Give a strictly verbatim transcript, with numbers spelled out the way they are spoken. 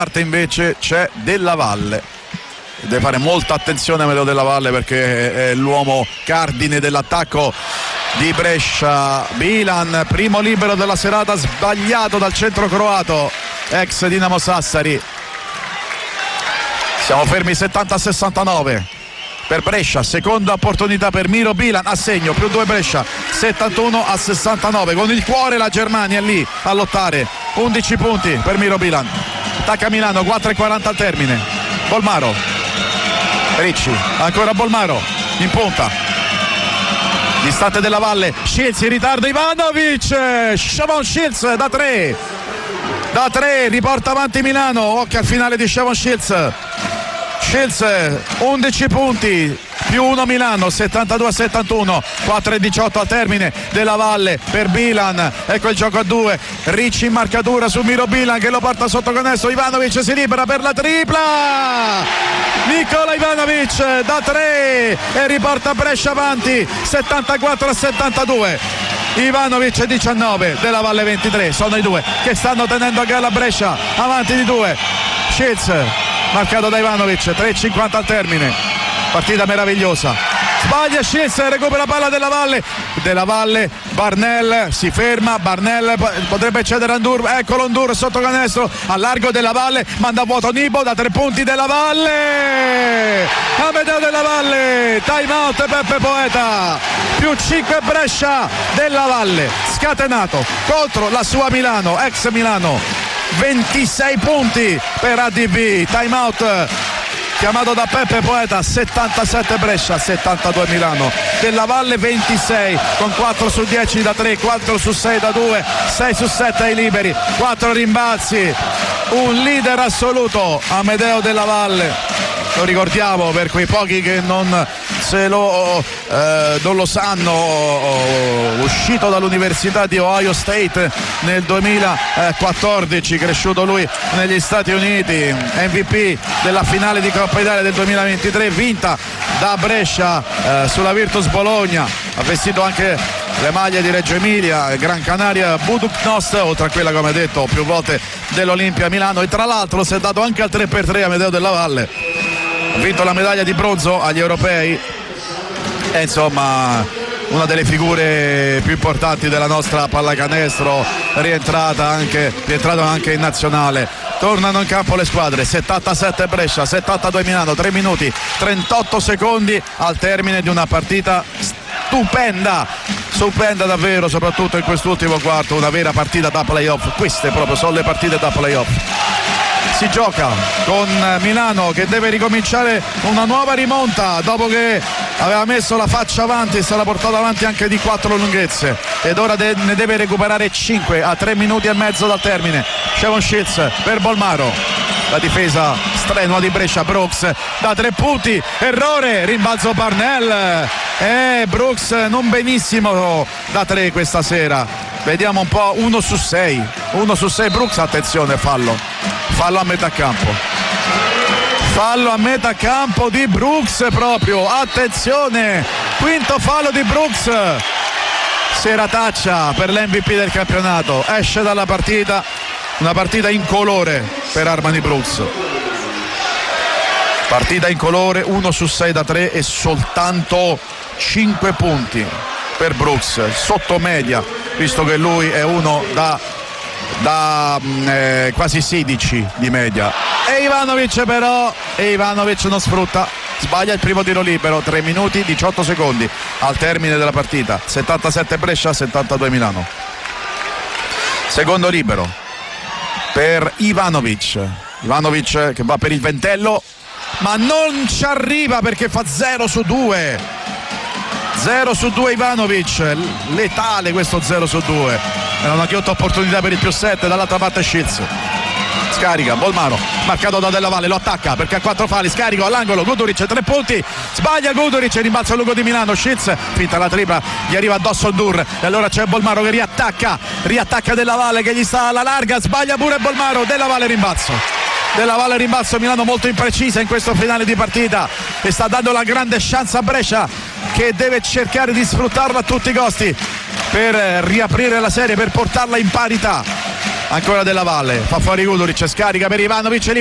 parte invece c'è Della Valle. Deve fare molta attenzione Amedeo Della Valle perché è l'uomo cardine dell'attacco di Brescia. Bilan, primo libero della serata, sbagliato dal centro croato, ex Dinamo Sassari. Siamo fermi settanta a sessantanove per Brescia, seconda opportunità per Miro Bilan, a segno, più due Brescia, settantuno a sessantanove, con il cuore la Germania è lì a lottare, undici punti per Miro Bilan. Attacca Milano, quattro e quaranta al termine. Bolmaro, Ricci, ancora Bolmaro in punta, distante Della Valle, Shields in ritardo, Ivanovic, Shavon Shields da tre, da tre, riporta avanti Milano. Occhio al finale di Shavon Shields. Shields undici punti più uno Milano, settantadue a settantuno, quattro e diciotto al termine. Della Valle per Bilan, ecco il gioco a due, Ricci in marcatura su Miro Bilan che lo porta sotto canestro. Ivanovic si libera per la tripla, Nikola Ivanovic da tre e riporta Brescia avanti settantaquattro a settantadue. Ivanovic diciannove, Della Valle ventitré, sono i due che stanno tenendo a galla Brescia, avanti di due. Shields marcato da Ivanovic, tre e cinquanta al termine, partita meravigliosa. Sbaglia Shields, recupera palla Della Valle, Della Valle, Barnell si ferma, Barnell potrebbe cedere a Ndur, eccolo Ndur sotto canestro, a largo Della Valle, manda a vuoto Nibo da tre punti. Della Valle, Amedeo Della Valle, time out Peppe Poeta, più cinque Brescia. Della Valle scatenato contro la sua Milano, ex Milano, ventisei punti per A D B, time out chiamato da Peppe Poeta. Settantasette Brescia, settantadue Milano. Della Valle ventisei con quattro su dieci da tre, quattro su sei da due, sei su sette ai liberi, quattro rimbalzi, un leader assoluto Amedeo Della Valle. Lo ricordiamo per quei pochi che non se lo, eh, non lo sanno, uscito dall'università di Ohio State nel duemilaquattordici, cresciuto lui negli Stati Uniti, M V P della finale di Coppa Italia del duemilaventitré vinta da Brescia eh, sulla Virtus Bologna. Ha vestito anche le maglie di Reggio Emilia, Gran Canaria, Budućnost, oltre a quella, come detto più volte, dell'Olimpia Milano, e tra l'altro si è dato anche al tre per tre Amedeo Della Valle. Ha vinto la medaglia di bronzo agli europei e insomma una delle figure più importanti della nostra pallacanestro, rientrata anche, rientrato anche in nazionale. Tornano in campo le squadre, settantasette Brescia, settantadue Milano, tre minuti trentotto secondi al termine di una partita stupenda, stupenda davvero, soprattutto in quest'ultimo quarto, una vera partita da playoff. Queste proprio sono le partite da playoff. Si gioca con Milano che deve ricominciare una nuova rimonta dopo che aveva messo la faccia avanti e sarà portato avanti anche di quattro lunghezze, ed ora de- ne deve recuperare cinque a tre minuti e mezzo dal termine. Shavon Shields per Bolmaro, la difesa strenua di Brescia, Brooks da tre punti, errore, rimbalzo Barnell e Brooks non benissimo da tre questa sera. Vediamo un po', uno su sei, uno su sei Brooks, attenzione, fallo, fallo a metà campo, fallo a metà campo di Brooks proprio, attenzione, quinto fallo di Brooks, serataccia per l'M V P del campionato, esce dalla partita, una partita incolore per Armani Brooks, partita incolore, uno su sei da tre e soltanto cinque punti per Brooks, sotto media, visto che lui è uno da, da eh, quasi sedici di media. E Ivanovic però, e Ivanovic non sfrutta, sbaglia il primo tiro libero, tre minuti diciotto secondi al termine della partita, settantasette Brescia, settantadue Milano. Secondo libero per Ivanovic, Ivanovic che va per il ventello, ma non ci arriva perché fa zero su due. zero su due Ivanovic, letale questo zero su due, era una ghiotta opportunità per il più sette. Dall'altra parte Shields scarica, Bolmaro marcato da Della Valle, lo attacca perché ha quattro falli, scarico all'angolo, Guduric tre punti, sbaglia Guduric, rimbalzo lungo di Milano, Shields finta la tripla, gli arriva addosso Ndur e allora c'è Bolmaro che riattacca, riattacca Della Valle che gli sta alla larga, sbaglia pure Bolmaro, Della Valle rimbalzo. Della Valle rimbalzo, Milano molto imprecisa in questo finale di partita e sta dando la grande chance a Brescia che deve cercare di sfruttarla a tutti i costi per riaprire la serie, per portarla in parità. ancora Della Valle, fa fuori Guduric, scarica per Ivanovic.